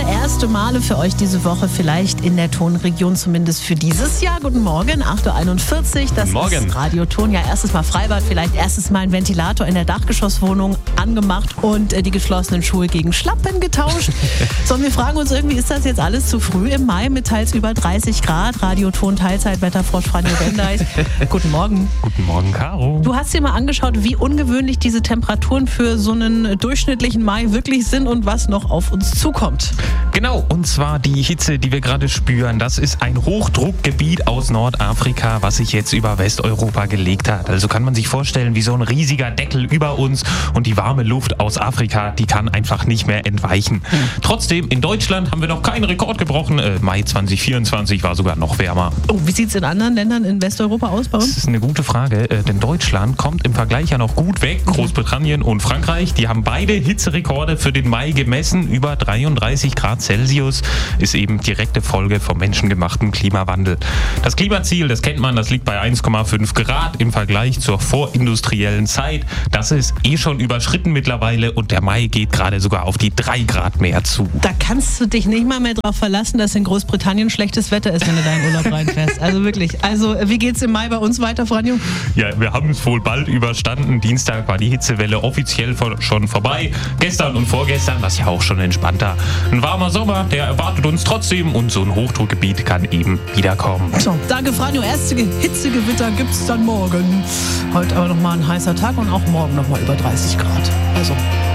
erste Male für euch diese Woche, vielleicht in der Tonregion, zumindest für dieses Jahr. Guten Morgen, 8.41 Uhr. Das ist Radio Ton. Ja, erstes Mal Freibad, vielleicht erstes Mal ein Ventilator in der Dachgeschosswohnung angemacht und die geschlossenen Schuhe gegen Schlappen getauscht. So, und wir fragen uns irgendwie, ist das jetzt alles zu früh im Mai mit teils über 30 Grad? Radio Ton, Teilzeitwetterfrosch Franjo Bendeis. Guten Morgen. Guten Morgen, Caro. Du hast dir mal angeschaut, wie ungewöhnlich diese Temperaturen für so einen durchschnittlichen Mai wirklich sind und was noch auf uns zukommt. Genau, und zwar die Hitze, die wir gerade spüren. Das ist ein Hochdruckgebiet aus Nordafrika, was sich jetzt über Westeuropa gelegt hat. Also kann man sich vorstellen, wie so ein riesiger Deckel über uns, und die warme Luft aus Afrika, die kann einfach nicht mehr entweichen. Trotzdem, in Deutschland haben wir noch keinen Rekord gebrochen. Mai 2024 war sogar noch wärmer. Oh, wie sieht es in anderen Ländern in Westeuropa aus bei uns? Das ist eine gute Frage, denn Deutschland kommt im Vergleich ja noch gut weg. Großbritannien und Frankreich, die haben beide Hitzerekorde für den Mai gemessen. Über 33 Grad Celsius ist eben direkte Folge vom menschengemachten Klimawandel. Das Klimaziel, das kennt man, das liegt bei 1,5 Grad im Vergleich zur vorindustriellen Zeit. Das ist schon überschritten mittlerweile, und der Mai geht gerade sogar auf die 3 Grad mehr zu. Da kannst du dich nicht mal mehr darauf verlassen, dass in Großbritannien schlechtes Wetter ist, wenn du da in Urlaub reinfährst. Also wirklich. Also wie geht's im Mai bei uns weiter, Franjo? Ja, wir haben es wohl bald überstanden. Dienstag war die Hitzewelle offiziell schon vorbei. Gestern und vorgestern war es ja auch schon entspannter. Ein warmer Sommer, der erwartet uns trotzdem, und so ein Hochdruckgebiet kann eben wiederkommen. So, danke Franjo. Erste Hitzegewitter gibt's dann morgen. Heute aber nochmal ein heißer Tag und auch morgen nochmal über 30 Grad. Also